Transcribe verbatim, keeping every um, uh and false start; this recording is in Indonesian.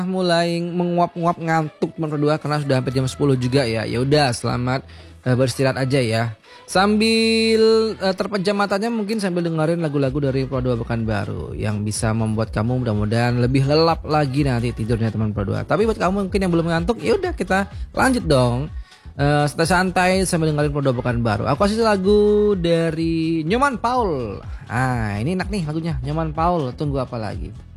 mulai menguap-nguap ngantuk teman berdua karena sudah hampir jam sepuluh juga ya. Ya udah, selamat uh, beristirahat aja ya. Sambil uh, terpejam matanya mungkin sambil dengerin lagu-lagu dari Pro dua Pekanbaru yang bisa membuat kamu mudah-mudahan lebih lelap lagi nanti tidurnya teman Pro dua. Tapi buat kamu mungkin yang belum ngantuk, ya udah kita lanjut dong. Uh, santai-santai sambil dengerin Pro dua Pekanbaru. Aku kasih lagu dari Nyoman Paul. Ah, ini enak nih lagunya, Nyoman Paul. Tunggu apa lagi?